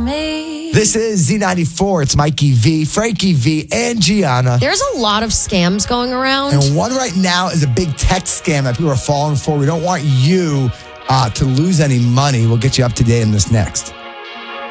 me. This is Z94. It's Mikey V, Frankie V, and Gianna. There's a lot of scams going around. And one right now is a big text scam that people are falling for. We don't want you to lose any money. We'll get you up to date in this next.